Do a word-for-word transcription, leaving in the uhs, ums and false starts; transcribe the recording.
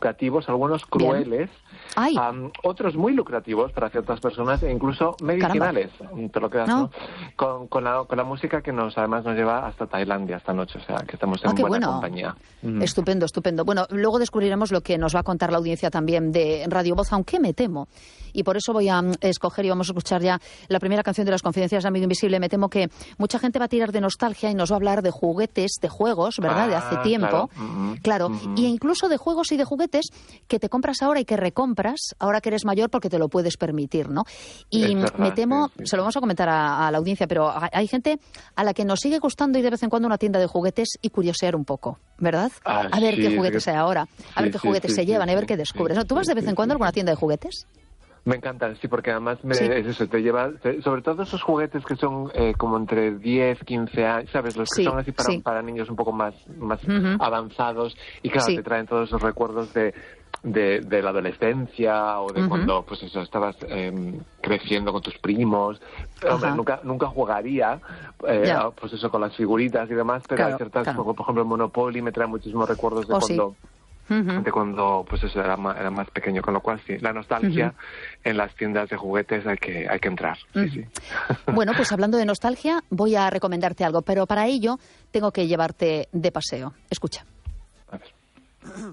educativos, algunos crueles, um, otros muy lucrativos para ciertas personas e incluso medicinales. Caramba. Te lo quedas, ¿no? ¿no? Con, con, la, con la música que nos además nos lleva hasta Tailandia esta noche, o sea, que estamos en ah, qué buena bueno. compañía. Mm. Estupendo, estupendo. Bueno, luego descubriremos lo que nos va a contar la audiencia también de Radio Voz, aunque me temo, y por eso voy a escoger y vamos a escuchar ya la primera canción de las Confidencias de Amigo Invisible. Me temo que mucha gente va a tirar de nostalgia y nos va a hablar de juguetes, de juegos, ¿verdad? Ah, de hace tiempo. Claro, mm-hmm. claro. Mm-hmm. Y incluso de juegos y de juguetes que te compras ahora y que recompras ahora que eres mayor porque te lo puedes permitir, ¿no? Y verdad, me temo, sí, sí. se lo vamos a comentar a, a la audiencia, pero hay gente a la que nos sigue gustando ir de vez en cuando a una tienda de juguetes y curiosear un poco, ¿verdad? Ah, a ver sí, qué juguetes sí, hay ahora, a sí, ver qué sí, juguetes sí, se sí, llevan, sí, a ver qué descubres. Sí, ¿no? ¿Tú vas de vez en cuando a alguna tienda de juguetes? Me encantan, sí, porque además me, sí. es eso, te lleva, te, sobre todo esos juguetes que son eh, como entre diez, quince años, ¿sabes? Los que sí, son así para, sí. para niños un poco más, más uh-huh. avanzados y claro, sí. te traen todos esos recuerdos de, de, de la adolescencia o de uh-huh. cuando, pues eso, estabas eh, creciendo con tus primos. Hombre, nunca, nunca jugaría, eh, yeah. pues eso, con las figuritas y demás, pero claro, hay ciertas, claro. por ejemplo, el Monopoly me trae muchísimos recuerdos de oh, cuando... Sí. Uh-huh. de cuando pues eso era más, era más pequeño, con lo cual sí, la nostalgia uh-huh. en las tiendas de juguetes hay que hay que entrar. Uh-huh. Sí, sí. Bueno, pues hablando de nostalgia, voy a recomendarte algo, pero para ello tengo que llevarte de paseo. Escucha. A ver.